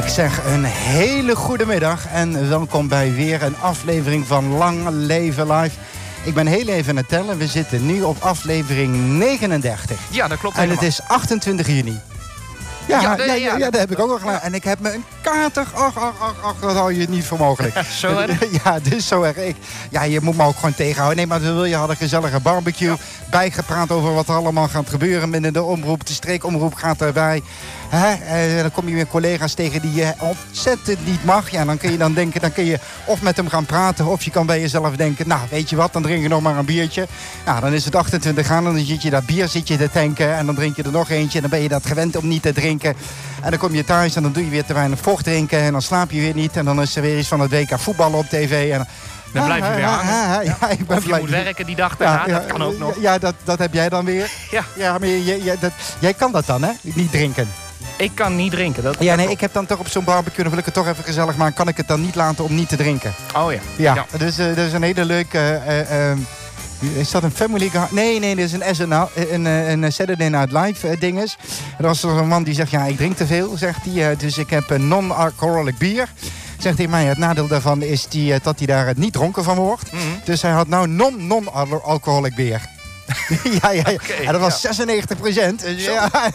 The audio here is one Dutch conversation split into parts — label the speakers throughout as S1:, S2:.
S1: Ik zeg een hele goede middag en welkom bij weer een aflevering van Lang Leven Live. Ik ben heel even aan het tellen. We zitten nu op aflevering 39.
S2: Ja, dat klopt
S1: en
S2: helemaal.
S1: Het is 28 juni. Ja, dat heb ik ook al gedaan. En ik heb me een kater. Ach, dat hou je niet voor mogelijk.
S2: Zo erg?
S1: Ja, dus zo erg. Je moet me ook gewoon tegenhouden. Nee, maar we hadden een gezellige barbecue. Ja. Bijgepraat over wat er allemaal gaat gebeuren binnen de omroep. De streekomroep gaat erbij. Dan kom je weer collega's tegen die je ontzettend niet mag. Ja, dan kun je dan denken, dan kun je of met hem gaan praten, of je kan bij jezelf denken, nou, weet je wat, dan drink je nog maar een biertje. Ja, dan is het 28 graden, dan zit je dat bier te tanken en dan drink je er nog eentje en dan ben je dat gewend om niet te drinken. En dan kom je thuis en dan doe je weer te weinig vocht drinken en dan slaap je weer niet en dan is er weer iets van het WK voetballen op tv en
S2: dan blijf je weer hangen. Of je moet werken die dag daarna, dat kan ook nog.
S1: Ja, dat heb jij dan weer. Ja, maar jij kan dat dan, hè? Niet drinken.
S2: Ik kan niet drinken.
S1: Ik heb dan toch op zo'n barbecue, dan wil ik het toch even gezellig maken. Kan ik het dan niet laten om niet te drinken?
S2: Oh ja.
S1: Ja. Dus dat is een hele leuke... is dat een Family Guy? Nee, dit is een Saturday Night Live dinges. Er was een man die zegt, ja, ik drink te veel, zegt hij. Dus ik heb een non-alcoholic bier. Zegt hij mij, het nadeel daarvan is dat hij daar niet dronken van wordt. Mm-hmm. Dus hij had nou non-alcoholic bier. Ja. Okay, en dat was 96%. Dus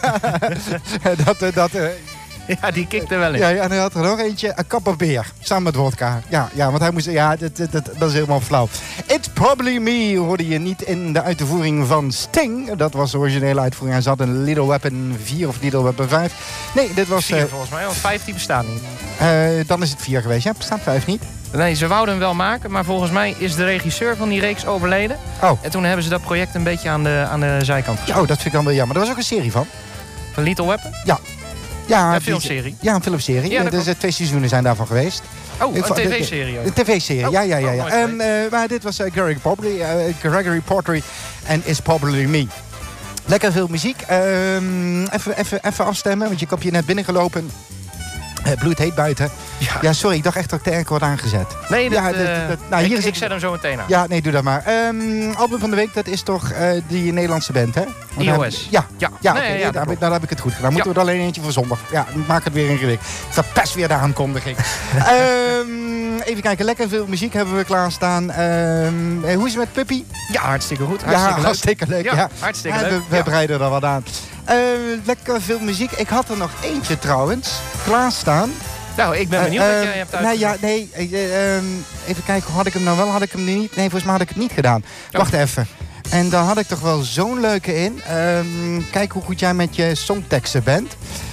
S2: ja, die kikte wel in.
S1: Ja, en hij had er nog eentje, een cup of beer. Samen met vodka. Ja, want hij moest... Ja, dat is helemaal flauw. It's Probably Me hoorde je niet in de uitvoering van Sting. Dat was de originele uitvoering. Hij zat in Little Weapon 4 of Little Weapon 5. Nee, dit was...
S2: 4 volgens mij, want 5 die bestaat niet.
S1: Dan is het 4 geweest, ja. Bestaat 5 niet.
S2: Nee, ze wouden hem wel maken, maar volgens mij is de regisseur van die reeks overleden.
S1: Oh.
S2: En toen hebben ze dat project een beetje aan de zijkant gezet.
S1: Oh, dat vind ik dan wel jammer. Er was ook een serie van.
S2: Van Little Weapon?
S1: Ja. Ja,
S2: een filmserie.
S1: Ja, een filmserie. Ja, dus 2 seizoenen zijn daarvan geweest.
S2: Oh, een tv-serie ook.
S1: Een tv-serie, ja. Maar dit was Gregory Portery en It's Probably Me. Lekker veel muziek. Even afstemmen, want je komt hier net binnengelopen. Bloedheet buiten. Ja, sorry, ik dacht echt dat ik de airco had aangezet.
S2: Nee, ik zet hem zo meteen aan.
S1: Ja, nee, doe dat maar. Album van de week, dat is toch die Nederlandse band, hè?
S2: iOS.
S1: Daar heb ik het goed gedaan. Moeten we er alleen eentje voor zondag. Ja, maak het weer ingewikkeld. Verpest weer de aankondiging. Even kijken, lekker veel muziek hebben we klaarstaan. Hoe is het met Puppy?
S2: Ja, hartstikke goed.
S1: Hartstikke leuk. Ja,
S2: hartstikke leuk.
S1: We breiden er wat aan. Lekker veel muziek. Ik had er nog eentje trouwens klaarstaan.
S2: Nou, ik ben benieuwd wat jij hebt uitgezocht.
S1: Even kijken, had ik hem nou wel, had ik hem niet? Nee, volgens mij had ik het niet gedaan. Wacht even. En daar had ik toch wel zo'n leuke in. Kijk hoe goed jij met je songteksten bent.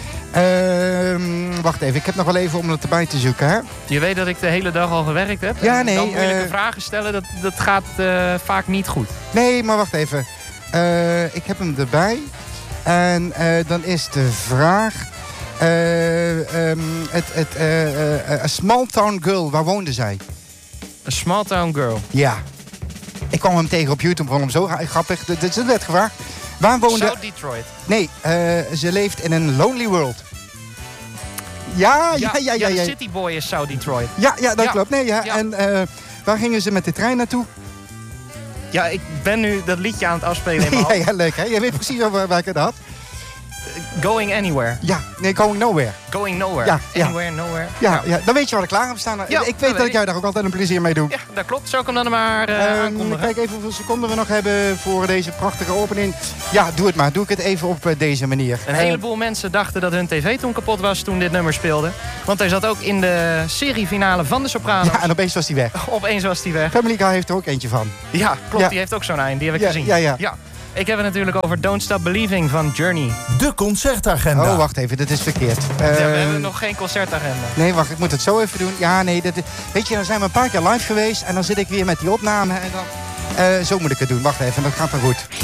S1: Wacht even, ik heb nog wel even om het erbij te zoeken. Hè?
S2: Je weet dat ik de hele dag al gewerkt heb.
S1: Ja, nee.
S2: Dan moeilijke vragen stellen, dat gaat vaak niet goed.
S1: Nee, maar wacht even. Ik heb hem erbij. En dan is de vraag... A Small Town Girl, waar woonde zij?
S2: A Small Town Girl?
S1: Ja. Ik kwam hem tegen op YouTube, vond hem zo grappig. Dat werd gevraagd. Waar woonde...
S2: South Detroit?
S1: Nee, ze leeft in een lonely world. Ja.
S2: De City Boy is South Detroit.
S1: Ja, dat klopt. Nee, ja. En waar gingen ze met de trein naartoe?
S2: Ja, ik ben nu dat liedje aan het afspelen in mijn hoofd.
S1: Ja, leuk hè? Je weet precies waar ik het had.
S2: Going Anywhere.
S1: Ja, nee, Going Nowhere.
S2: Going Nowhere. Anywhere, nowhere.
S1: Ja, dan weet je wat ik klaar heb staan. Ik weet dat jij daar ook altijd een plezier mee doet.
S2: Ja, dat klopt. Zou ik hem dan maar aankondigen?
S1: Kijk even hoeveel seconden we nog hebben voor deze prachtige opening. Ja, doe het maar. Doe ik het even op deze manier.
S2: Een heleboel mensen dachten dat hun tv toen kapot was toen dit nummer speelde. Want hij zat ook in de seriefinale van de Sopranos.
S1: Ja, en opeens was hij weg.
S2: Opeens was hij weg.
S1: Family Guy heeft er ook eentje van.
S2: Ja, klopt. Ja. Die heeft ook zo'n eind. Die heb ik gezien. Ja. Ik heb het natuurlijk over Don't Stop Believing van Journey.
S3: De concertagenda.
S1: Oh, wacht even, dit is verkeerd.
S2: We hebben nog geen concertagenda.
S1: Nee, wacht, ik moet het zo even doen. Ja, nee, weet je, dan zijn we een paar keer live geweest en dan zit ik weer met die opname en dan... zo moet ik het doen, wacht even, dat gaat wel goed.